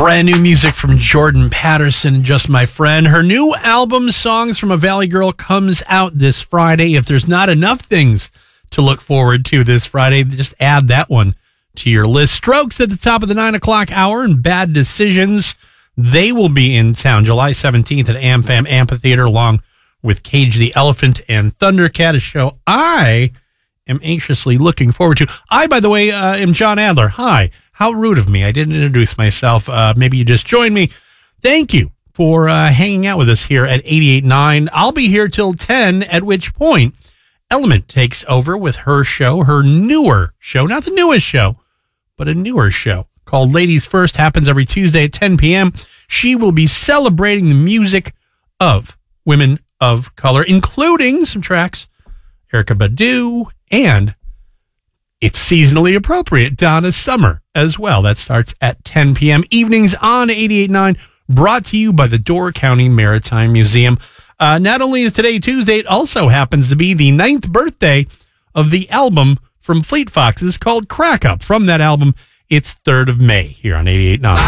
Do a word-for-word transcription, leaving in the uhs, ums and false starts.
Brand new music from Jordan Patterson, Just My Friend. Her new album, Songs from a Valley Girl, comes out this Friday. If there's not enough things to look forward to this Friday, just add that one to your list. Strokes at the top of the nine o'clock hour and Bad Decisions. They will be in town July seventeenth at AmFam Amphitheater along with Cage the Elephant and Thundercat, a show I am anxiously looking forward to. I, by the way, uh, am John Adler. Hi. How rude of me. I didn't introduce myself. Uh, maybe you just joined me. Thank you for uh, hanging out with us here at eighty-eight point nine. I'll be here till ten, at which point Element takes over with her show, her newer show, not the newest show, but a newer show called Ladies First. Happens every Tuesday at ten p.m. She will be celebrating the music of women of color, including some tracks, Erykah Badu, and it's seasonally appropriate, Donna Summer as well. That starts at ten p.m. Evenings on eighty-eight point nine, brought to you by the Door County Maritime Museum. Uh, not only is today Tuesday, it also happens to be the ninth birthday of the album from Fleet Foxes called Crack Up. From that album, it's third of May here on eighty-eight point nine.